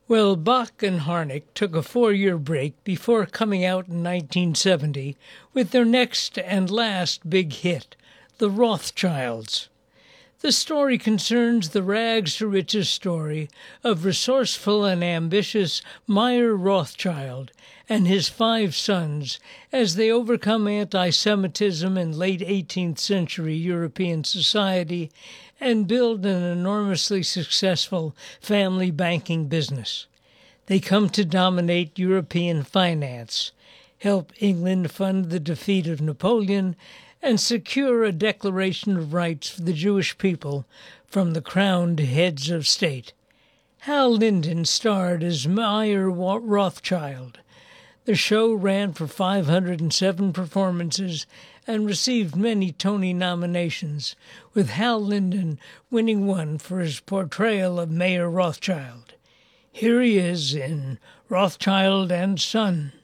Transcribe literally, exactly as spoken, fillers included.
Well, Bach and Harnick took a four-year break before coming out in nineteen seventy with their next and last big hit, The Rothschilds. The story concerns the rags-to-riches story of resourceful and ambitious Meyer Rothschild and his five sons as they overcome anti-Semitism in late eighteenth century European society and build an enormously successful family banking business. They come to dominate European finance, help England fund the defeat of Napoleon, and secure a declaration of rights for the Jewish people from the crowned heads of state. Hal Linden starred as Meyer Rothschild. The show ran for five hundred seven performances and received many Tony nominations, with Hal Linden winning one for his portrayal of Mayer Rothschild. Here he is in Rothschild and Son.